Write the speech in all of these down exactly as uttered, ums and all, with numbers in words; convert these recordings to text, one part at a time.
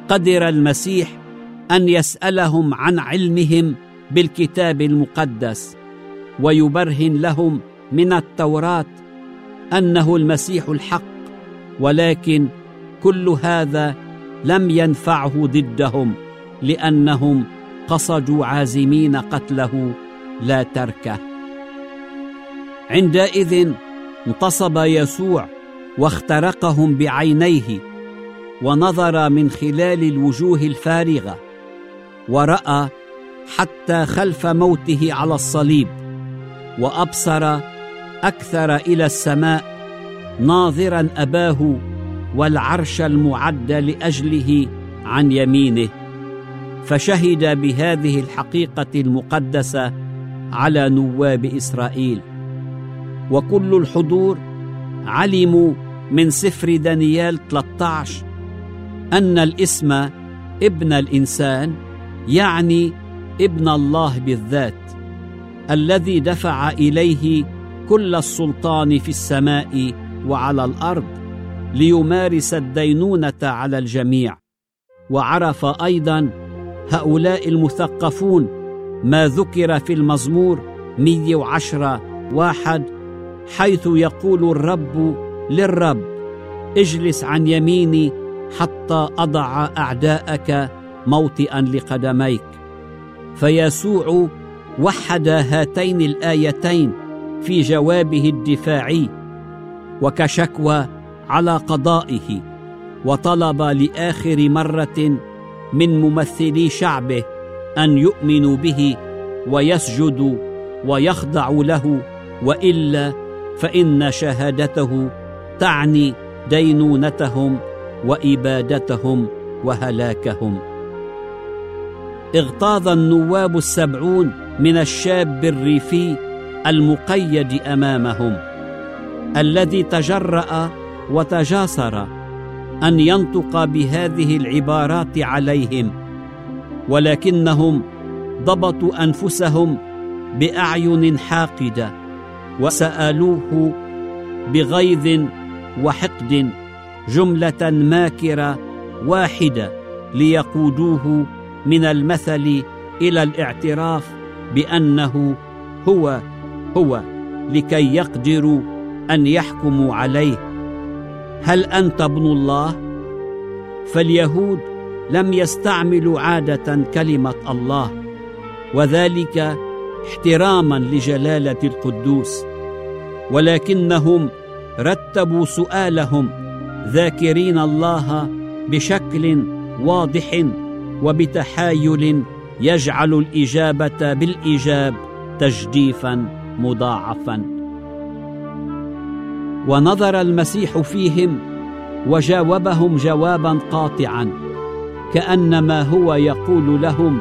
قدر المسيح أن يسألهم عن علمهم بالكتاب المقدس ويبرهن لهم من التوراة أنه المسيح الحق، ولكن كل هذا لم ينفعه ضدهم، لأنهم قصدوا عازمين قتله لا تركه. عندئذ انتصب يسوع واخترقهم بعينيه، ونظر من خلال الوجوه الفارغة، ورأى حتى خلف موته على الصليب، وأبصر أكثر إلى السماء ناظرا أباه والعرش المعد لأجله عن يمينه، فشهد بهذه الحقيقة المقدسة على نواب إسرائيل. وكل الحضور علموا من سفر دانيال ثلاثة عشر أن الاسم ابن الإنسان يعني ابن الله بالذات، الذي دفع إليه كل السلطان في السماء وعلى الأرض ليمارس الدينونة على الجميع. وعرف أيضا هؤلاء المثقفون ما ذكر في المزمور مئة وعشرة واحد، حيث يقول الرب للرب: اجلس عن يميني حتى أضع أعداءك موطئا لقدميك. فيسوع وحد هاتين الآيتين في جوابه الدفاعي وكشكوى على قضائه، وطلب لآخر مرة من ممثلي شعبه أن يؤمنوا به ويسجدوا ويخضعوا له، وإلا فإن شهادته تعني دينونتهم وإبادتهم وهلاكهم. اغتاظ النواب السبعون من الشاب الريفي المقيد أمامهم، الذي تجرأ وتجاسر أن ينطق بهذه العبارات عليهم، ولكنهم ضبطوا أنفسهم بأعين حاقدة، وسألوه بغيظ وحقد جملة ماكرة واحدة ليقودوه من المثل إلى الاعتراف بأنه هو هو لكي يقدروا أن يحكموا عليه: هل أنت ابن الله؟ فاليهود لم يستعملوا عادة كلمة الله، وذلك احتراما لجلالة القدوس، ولكنهم رتبوا سؤالهم ذاكرين الله بشكل واضح وبتحايل يجعل الإجابة بالإيجاب تجديفا مضاعفا. ونظر المسيح فيهم وجاوبهم جوابا قاطعا، كأنما هو يقول لهم: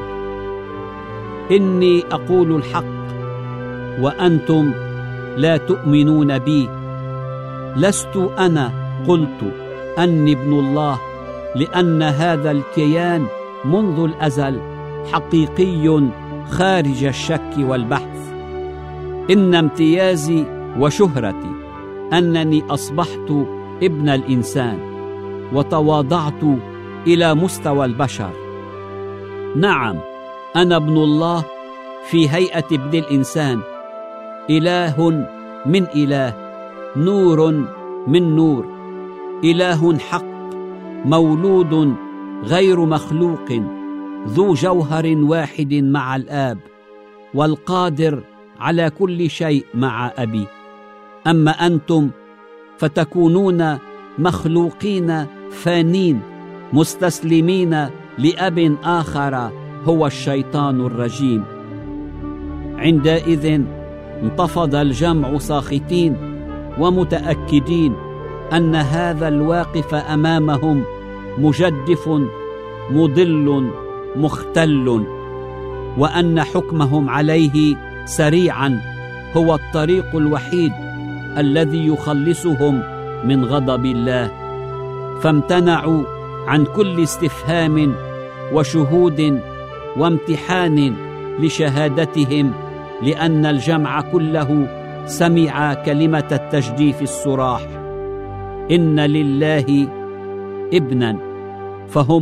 إني أقول الحق وأنتم لا تؤمنون بي. لست أنا قلت أني ابن الله، لأن هذا الكيان منذ الأزل حقيقي خارج الشك والبحث. إن امتيازي وشهرتي أنني أصبحت ابن الإنسان وتواضعت إلى مستوى البشر. نعم، أنا ابن الله في هيئة ابن الإنسان، إله من إله، نور من نور، إله حق مولود غير مخلوق، ذو جوهر واحد مع الآب، والقادر على كل شيء مع أبي. أما أنتم فتكونون مخلوقين فانين مستسلمين لأب آخر هو الشيطان الرجيم. عندئذ انتفض الجمع ساخطين ومتأكدين أن هذا الواقف أمامهم مجدف مضل مختل، وأن حكمهم عليه سريعا هو الطريق الوحيد الذي يخلصهم من غضب الله. فامتنعوا عن كل استفهام وشهود وامتحان لشهادتهم، لأن الجمع كله سمع كلمة التجديف الصراح: إن لله ابنا، فهم